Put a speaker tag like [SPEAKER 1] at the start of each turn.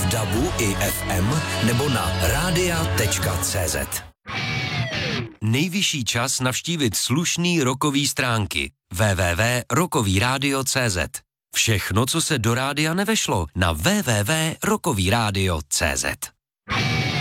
[SPEAKER 1] v DABu i FM nebo na radia.cz. Nejvyšší čas navštívit slušný rockový stránky www.rockovyradio.cz. Všechno, co se do rádia nevešlo, na www.rockovyradio.cz.